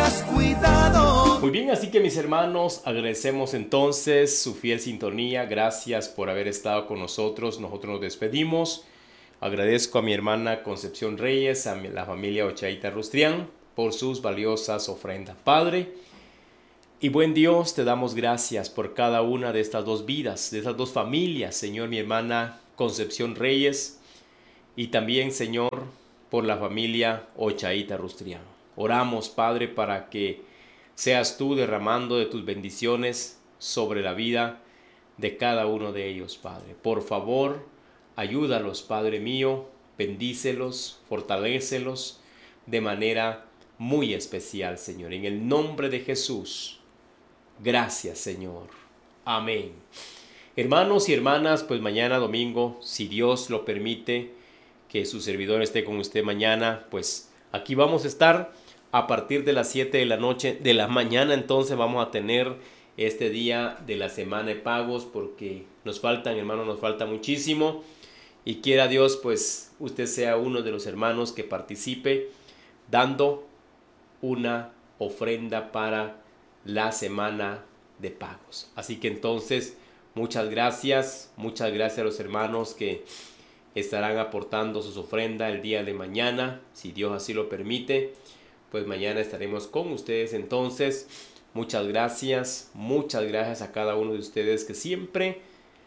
más cuidado. Muy bien, así que mis hermanos, agradecemos entonces su fiel sintonía. Gracias por haber estado con nosotros. Nosotros nos despedimos. Agradezco a mi hermana Concepción Reyes, a la familia Ochaíta Rustrián por sus valiosas ofrendas. Padre y buen Dios, te damos gracias por cada una de estas dos vidas, de estas dos familias, Señor, mi hermana Concepción Reyes y también, Señor, por la familia Ochaíta Rustrián. Oramos, Padre, para que seas tú derramando de tus bendiciones sobre la vida de cada uno de ellos, Padre. Por favor, ayúdalos, Padre mío, bendícelos, fortalécelos de manera muy especial, Señor. En el nombre de Jesús, gracias, Señor. Amén. Hermanos y hermanas, pues mañana domingo, si Dios lo permite, que su servidor esté con usted mañana, pues aquí vamos a estar a partir de las 7 de la mañana. Entonces vamos a tener este día de la semana de pagos, porque nos faltan, hermanos, nos falta muchísimo. Y quiera Dios, pues usted sea uno de los hermanos que participe dando una ofrenda para la semana de pagos. Así que entonces, muchas gracias a los hermanos que estarán aportando sus ofrendas el día de mañana, si Dios así lo permite. Pues mañana estaremos con ustedes. Entonces, muchas gracias a cada uno de ustedes que siempre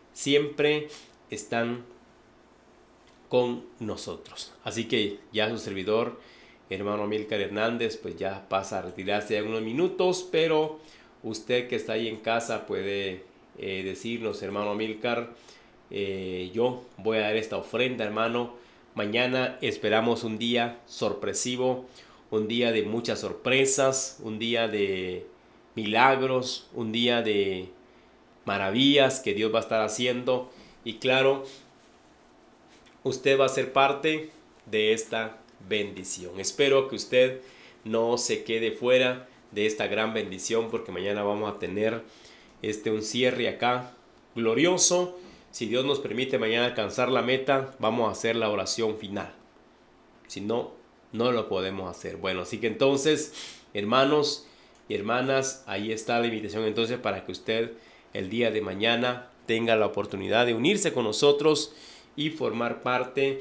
están con nosotros. Así que ya su servidor, hermano Amílcar Hernández, pues ya pasa a retirarse en unos minutos, pero usted que está ahí en casa puede decirnos, hermano Amílcar, yo voy a dar esta ofrenda, hermano. Mañana esperamos un día sorpresivo, un día de muchas sorpresas, un día de milagros, un día de maravillas que Dios va a estar haciendo. Y claro, usted va a ser parte de esta bendición. Espero que usted no se quede fuera de esta gran bendición, porque mañana vamos a tener un cierre acá glorioso. Si Dios nos permite mañana alcanzar la meta, vamos a hacer la oración final. Si no, no lo podemos hacer. Bueno, así que entonces, hermanos y hermanas, ahí está la invitación entonces para que usted el día de mañana tenga la oportunidad de unirse con nosotros y formar parte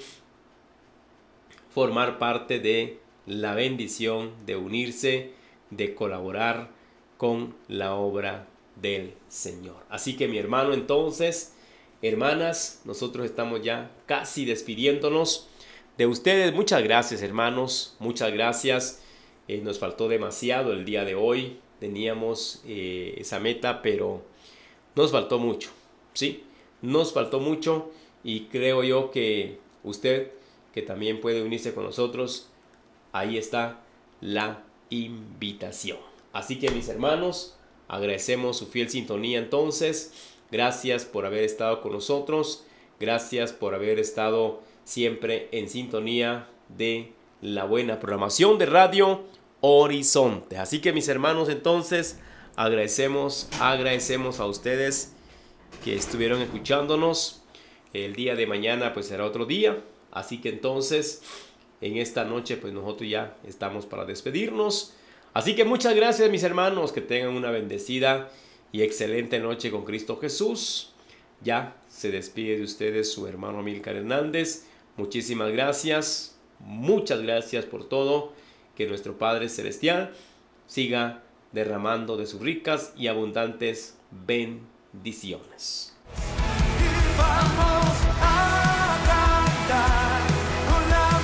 de la bendición, de unirse, de colaborar con la obra del Señor. Así que mi hermano, entonces, hermanas, nosotros estamos ya casi despidiéndonos de ustedes. Muchas gracias, hermanos, muchas gracias. Nos faltó demasiado el día de hoy. Teníamos esa meta, pero nos faltó mucho, ¿sí? Nos faltó mucho, y creo yo que usted, que también puede unirse con nosotros, ahí está la invitación. Así que mis hermanos, agradecemos su fiel sintonía entonces. Gracias por haber estado con nosotros. Gracias por haber estado siempre en sintonía de la buena programación de Radio Horizonte. Así que mis hermanos, entonces agradecemos a ustedes que estuvieron escuchándonos. El día de mañana pues será otro día. Así que entonces en esta noche pues nosotros ya estamos para despedirnos. Así que muchas gracias, mis hermanos. Que tengan una bendecida y excelente noche con Cristo Jesús. Ya se despide de ustedes su hermano Amílcar Hernández. Muchísimas gracias. Muchas gracias por todo. Que nuestro Padre Celestial siga derramando de sus ricas y abundantes bendiciones. Vamos a cantar con la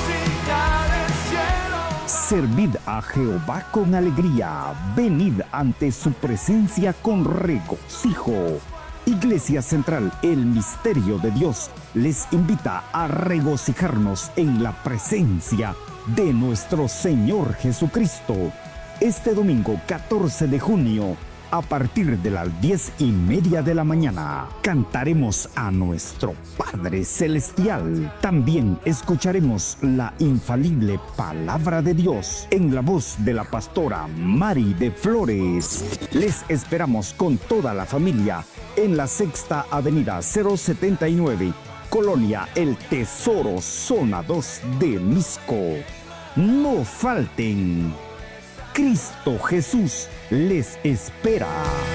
música del cielo. Servid a Jehová con alegría, venid ante su presencia con regocijo. Iglesia Central, el misterio de Dios, les invita a regocijarnos en la presencia de nuestro Señor Jesucristo. Este domingo 14 de junio, a partir de las 10:30 de la mañana, cantaremos a nuestro Padre Celestial. También escucharemos la infalible palabra de Dios en la voz de la pastora Mari de Flores. Les esperamos con toda la familia en la Sexta Avenida 079, Colonia El Tesoro, Zona 2 de Misco. No falten. Cristo Jesús les espera.